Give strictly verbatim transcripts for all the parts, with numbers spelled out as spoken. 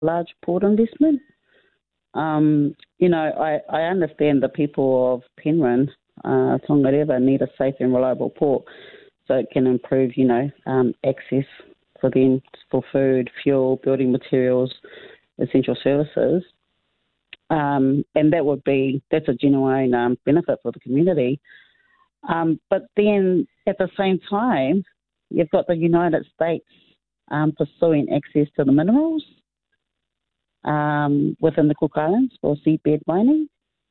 large port investment. Um, you know, I, I understand the people of Penryn, uh, Tongareva need a safe and reliable port so it can improve, you know, um, access for them for food, fuel, building materials, essential services. Um, and that would be, that's a genuine um, benefit for the community. Um, but then at the same time, you've got the United States um, pursuing access to the minerals um, within the Cook Islands for seabed mining.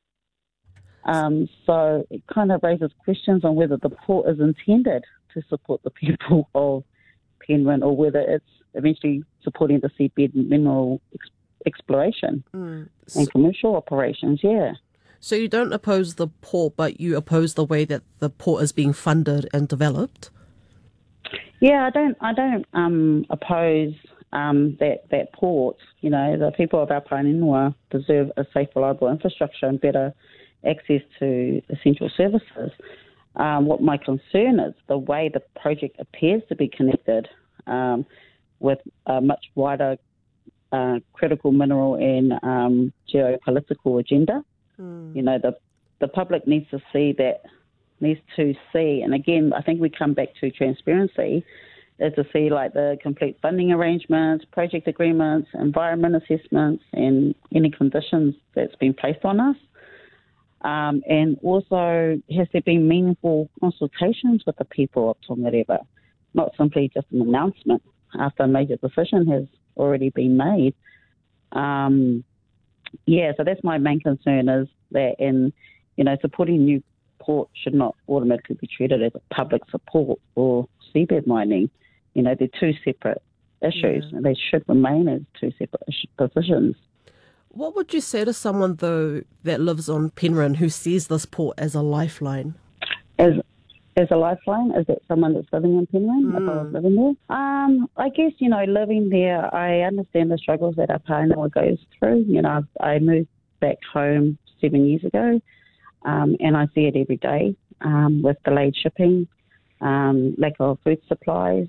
Um, so it kind of raises questions on whether the port is intended to support the people of Penryn or whether it's eventually supporting the seabed mineral ex- exploration Mm. and commercial operations, yeah. So you don't oppose the port, but you oppose the way that the port is being funded and developed? Yeah, I don't I don't um, oppose um, that, that port. You know, the people of Aotearoa deserve a safe, reliable infrastructure and better access to essential services. Um, what my concern is the way the project appears to be connected um, with a much wider uh, critical mineral and um, geopolitical agenda. Mm. You know, the the public needs to see that, needs to see, and again, I think we come back to transparency, is to see like the complete funding arrangements, project agreements, environment assessments, and any conditions that's been placed on us. Um, and also, has there been meaningful consultations with the people of Tongareva, not simply just an announcement after a major decision has already been made. Um, yeah, so that's my main concern, is that in, you know, supporting new port should not automatically be treated as a public support for seabed mining. You know, they're two separate issues, Yeah. and they should remain as two separate ish- positions. What would you say to someone, though, that lives on Penryn who sees this port as a lifeline? As as a lifeline, is that someone that's living in Penryn, if I was Mm. living there? Um, I guess, you know, living there, I understand the struggles that our Pāinua goes through. You know, I moved back home seven years ago, um, and I see it every day um, with delayed shipping, um, lack of food supplies,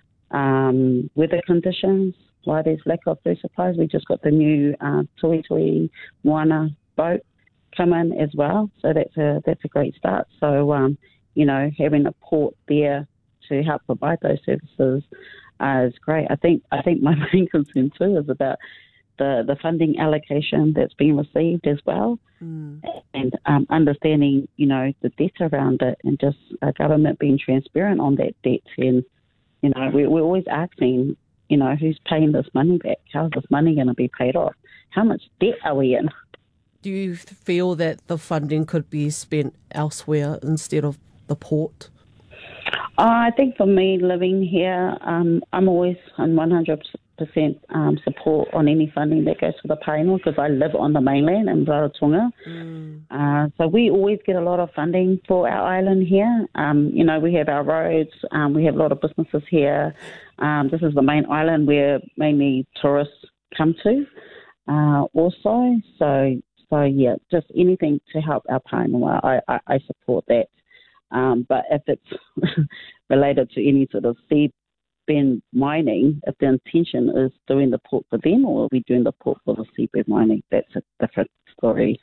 um, weather conditions. Why there's lack of food supplies. We just got the new uh, Tui Tui Moana boat come in as well, so that's a that's a great start. So, um, you know, having a port there to help provide those services uh, is great. I think I think my main concern too is about the, the funding allocation that's been received as well, Mm. and um, understanding, you know, the debt around it, and just a government being transparent on that debt. And, you know, we, we're always asking, you know, who's paying this money back? How's this money going to be paid off? How much debt are we in? Do you feel that the funding could be spent elsewhere instead of the port? I think for me, living here, um, I'm always on one hundred percent um, support on any funding that goes to the Pāinua, because I live on the mainland in Rarotonga. Mm. Uh, so we always get a lot of funding for our island here. Um, you know, we have our roads, um, we have a lot of businesses here. Um, this is the main island where mainly tourists come to uh, also. So, so yeah, just anything to help our Pāinua, I, I, I support that. Um, but if it's related to any sort of seabed mining, if the intention is doing the port for them, or are we doing the port for the seabed mining, that's a different story.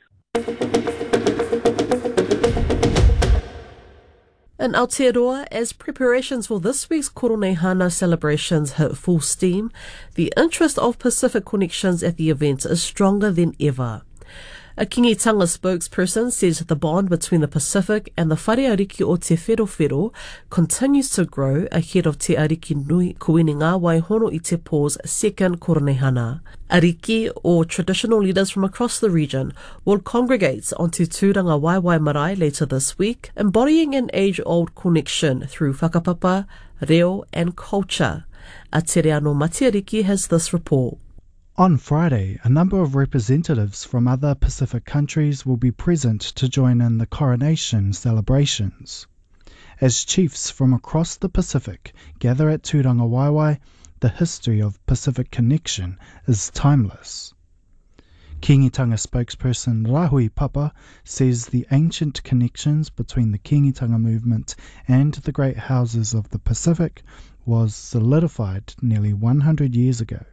In Aotearoa, as preparations for this week's Koronehana celebrations hit full steam, the interest of Pacific connections at the event is stronger than ever. A Kingitanga spokesperson says the bond between the Pacific and the Whare Ariki o Te Wherowhero continues to grow ahead of Te Ariki Nui Kuininga Waihono i Te Pō's second Koronehana. Ariki, or traditional leaders from across the region, will congregate onto Tūranga Waiwai Marae later this week, embodying an age-old connection through whakapapa, reo and culture. A Te Reano Matiariki has this report. On Friday, a number of representatives from other Pacific countries will be present to join in the coronation celebrations. As chiefs from across the Pacific gather at Tūranga Waiwai, the history of Pacific connection is timeless. Kingitanga spokesperson Rahui Papa says the ancient connections between the Kingitanga movement and the great houses of the Pacific was solidified nearly one hundred years ago.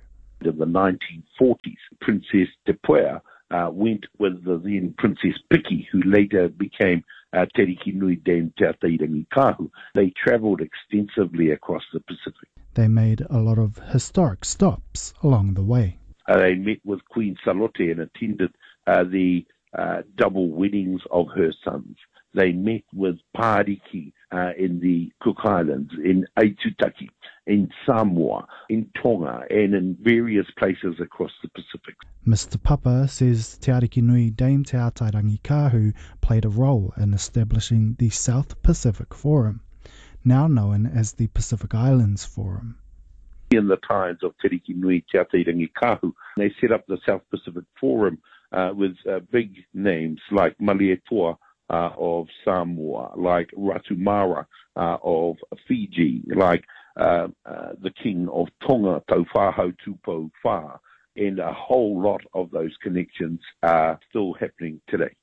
In the nineteen forties, Princess Te Puea uh, went with the then Princess Piki, who later became uh, Te Riki Nui Dame Te Atairangi Kahu. They travelled extensively across the Pacific. They made a lot of historic stops along the way. Uh, they met with Queen Salote and attended uh, the uh, double weddings of her sons. They met with Pāriki uh, in the Cook Islands, in Aitutaki, in Samoa, in Tonga, and in various places across the Pacific. Mister Papa says Te Ariki Nui Dame Te Atairangi Kahu played a role in establishing the South Pacific Forum, now known as the Pacific Islands Forum. In the times of Te Riki Nui Te Atairangi Kahu, they set up the South Pacific Forum uh, with uh, big names like Malietoa uh, of Samoa, like Ratumara uh, of Fiji, like uh, uh, the King of Tonga, Taufāhau Tupou Whā, and a whole lot of those connections are still happening today.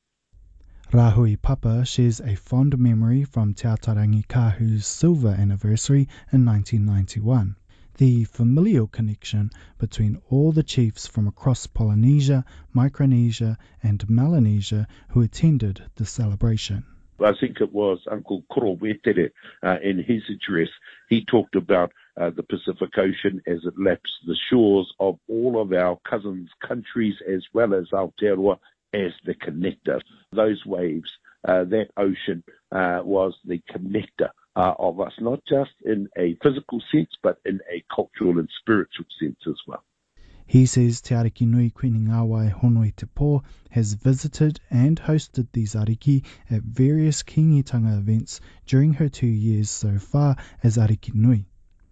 Rahui Papa shares a fond memory from Te Atairangi Kahu's silver anniversary in nineteen ninety-one. The familial connection between all the chiefs from across Polynesia, Micronesia and Melanesia who attended the celebration. I think it was Uncle Koro Wetere uh, in his address. He talked about uh, the Pacific Ocean as it laps the shores of all of our cousins' countries as well as Aotearoa as the connector. Those waves, uh, that ocean uh, was the connector Uh, of us, not just in a physical sense, but in a cultural and spiritual sense as well. He says Te Ariki Nui Queen Ngāwai Honui Te Pō has visited and hosted these ariki at various kingitanga events during her two years so far as Ariki Nui.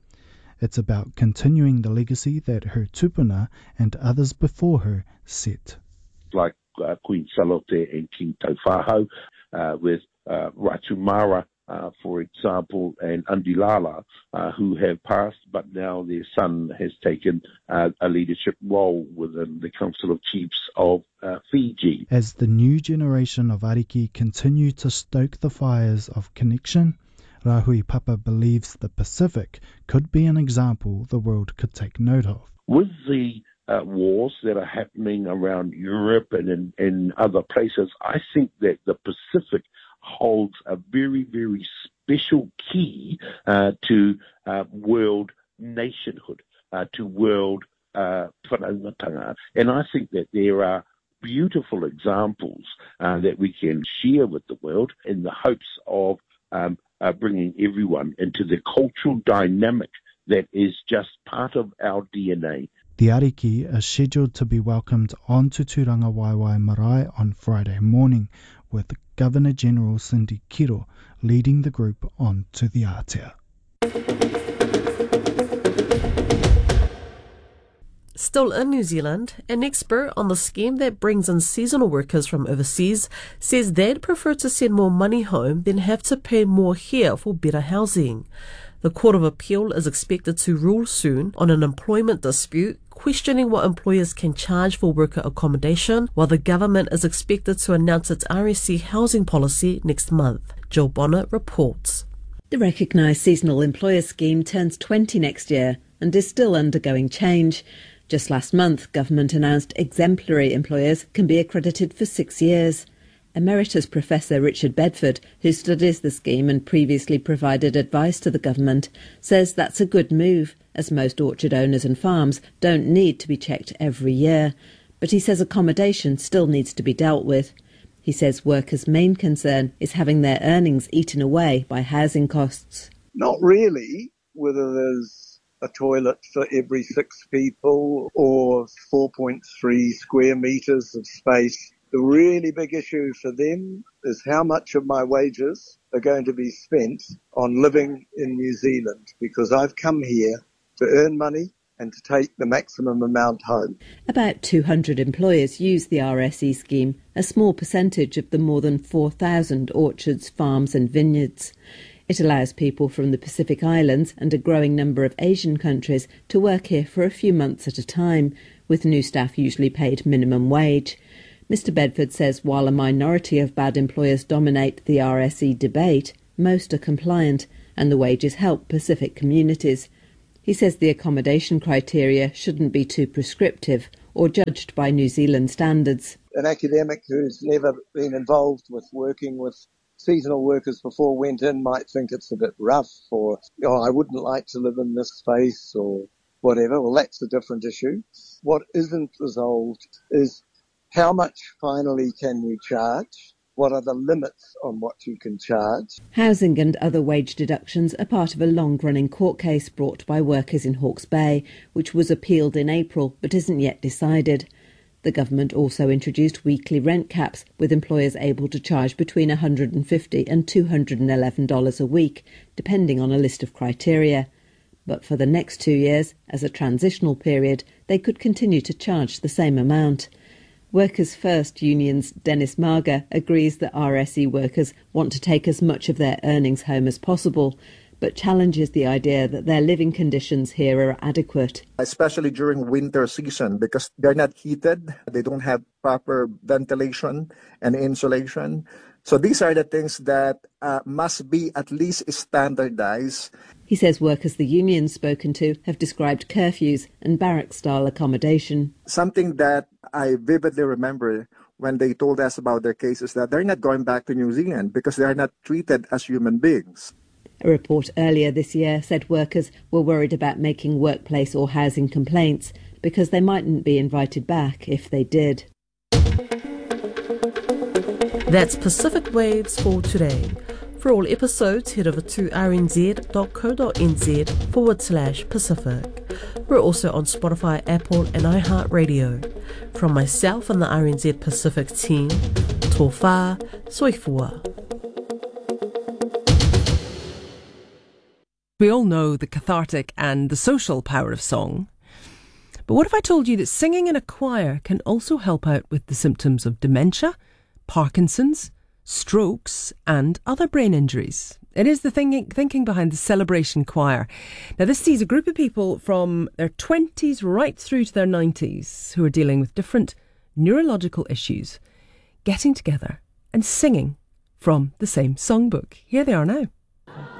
It's about continuing the legacy that her tupuna and others before her set. Like uh, Queen Salote and King Taufāhau, uh, with uh, Ratumara, Uh, for example, and Andilala, uh, who have passed, but now their son has taken uh, a leadership role within the Council of Chiefs of uh, Fiji. As the new generation of ariki continue to stoke the fires of connection, Rahui Papa believes the Pacific could be an example the world could take note of. With the uh, wars that are happening around Europe and in, in other places, I think that the Pacific holds a very, very special key uh, to uh, world nationhood, uh, to world uh, whanaungatanga. And I think that there are beautiful examples uh, that we can share with the world in the hopes of um, uh, bringing everyone into the cultural dynamic that is just part of our D N A. The ariki are scheduled to be welcomed onto Turanga Waiwai Marae on Friday morning, with Governor-General Cindy Kiro leading the group on to the Aotea. Still in New Zealand, an expert on the scheme that brings in seasonal workers from overseas says they'd prefer to send more money home than have to pay more here for better housing. The Court of Appeal is expected to rule soon on an employment dispute, questioning what employers can charge for worker accommodation, while the government is expected to announce its R S C housing policy next month. Jill Bonnet reports. The recognised seasonal employer scheme turns twenty next year and is still undergoing change. Just last month, government announced exemplary employers can be accredited for six years. Emeritus Professor Richard Bedford, who studies the scheme and previously provided advice to the government, says that's a good move, as most orchard owners and farms don't need to be checked every year. But he says accommodation still needs to be dealt with. He says workers' main concern is having their earnings eaten away by housing costs. Not really, whether there's a toilet for every six people or four point three square metres of space. The really big issue for them is how much of my wages are going to be spent on living in New Zealand, because I've come here to earn money and to take the maximum amount home. About two hundred employers use the R S E scheme, a small percentage of the more than four thousand orchards, farms and vineyards. It allows people from the Pacific Islands and a growing number of Asian countries to work here for a few months at a time, with new staff usually paid minimum wage. Mister Bedford says while a minority of bad employers dominate the R S E debate, most are compliant, and the wages help Pacific communities. He says the accommodation criteria shouldn't be too prescriptive or judged by New Zealand standards. An academic who's never been involved with working with seasonal workers before went in might think it's a bit rough, or, oh, I wouldn't like to live in this space, or whatever. Well, that's a different issue. What isn't resolved is how much finally can you charge? What are the limits on what you can charge? Housing and other wage deductions are part of a long-running court case brought by workers in Hawke's Bay, which was appealed in April but isn't yet decided. The government also introduced weekly rent caps, with employers able to charge between one hundred fifty dollars and two hundred eleven dollars a week, depending on a list of criteria. But for the next two years, as a transitional period, they could continue to charge the same amount. Workers' First Union's Dennis Marga agrees that R S E workers want to take as much of their earnings home as possible, but challenges the idea that their living conditions here are adequate. Especially during winter season, because they're not heated, they don't have proper ventilation and insulation. So these are the things that uh, must be at least standardized. He says workers the union's spoken to have described curfews and barrack-style accommodation. Something that I vividly remember when they told us about their cases, that they're not going back to New Zealand because they're not treated as human beings. A report earlier this year said workers were worried about making workplace or housing complaints because they mightn't be invited back if they did. That's Pacific Waves for today. For all episodes, head over to rnz.co.nz forward slash Pacific. We're also on Spotify, Apple and iHeartRadio. From myself and the R N Z Pacific team, tō whā, soifua. We all know the cathartic and the social power of song. But what if I told you that singing in a choir can also help out with the symptoms of dementia, Parkinson's, strokes and other brain injuries? It is the thinking, thinking behind the Celebration Choir. Now this sees a group of people from their twenties right through to their nineties who are dealing with different neurological issues, getting together and singing from the same songbook. Here they are now.